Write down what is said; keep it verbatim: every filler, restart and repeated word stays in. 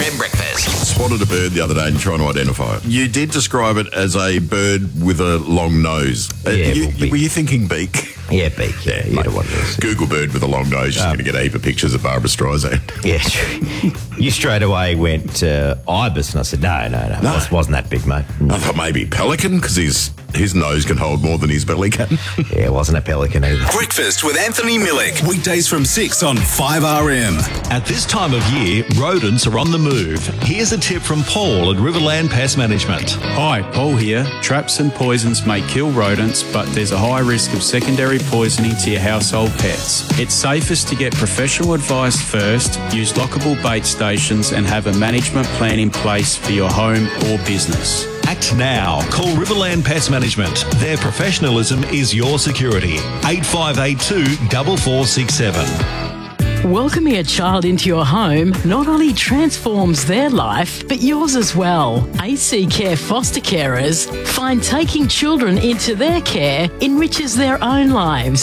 M breakfast. Spotted a bird the other day and trying to identify it. You did describe it as a bird with a long nose. Uh, Yeah, you, well, beak. were you thinking beak? Yeah, beak. Yeah, you know what it is. Google bird with a long nose. You're Um, going to get a heap of pictures of Barbara Streisand. Yeah, true. You straight away went uh, ibis, and I said, no, no, no, No. It wasn't that big, mate. I thought maybe pelican because his his nose can hold more than his belly can. Yeah, it wasn't a pelican either. Breakfast with Anthony Millick. Weekdays from six on five R M. At this time of year, rodents are on the move. Here's a tip from Paul at Riverland Pest Management. Hi, Paul here. Traps and poisons may kill rodents, but there's a high risk of secondary poisoning to your household pets. It's safest to get professional advice first, use lockable bait stations, and have a management plan in place for your home or business. Act now. Call Riverland Pest Management. Their professionalism is your security. eight five eight two, four four six seven. Welcoming a child into your home not only transforms their life, but yours as well. A C Care foster carers find taking children into their care enriches their own lives.